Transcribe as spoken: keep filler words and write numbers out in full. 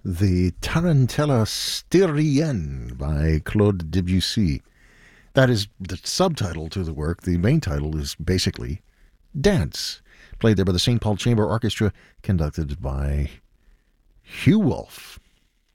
the Tarantella Styrienne by Claude Debussy. That is the subtitle to the work. The main title is basically Dance, played there by the Saint Paul Chamber Orchestra, conducted by Hugh Wolf.